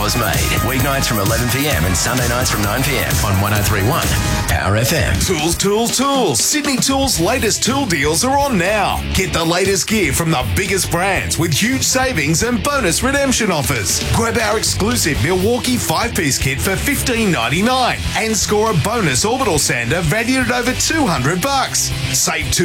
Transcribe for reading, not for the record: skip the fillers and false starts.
Taylor's Made. Weeknights from 11 p.m. and Sunday nights from 9 p.m. on 103.1 Power FM. Tools, tools, tools. Sydney Tools' latest tool deals are on now. Get the latest gear from the biggest brands with huge savings and bonus redemption offers. Grab our exclusive Milwaukee 5-piece kit for $15.99 and score a bonus orbital sander valued at over $200. Save